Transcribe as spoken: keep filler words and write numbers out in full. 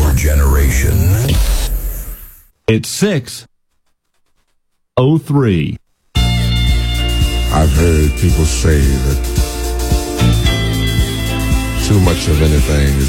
your generation. It's six oh three. I've heard people say that too much of anything is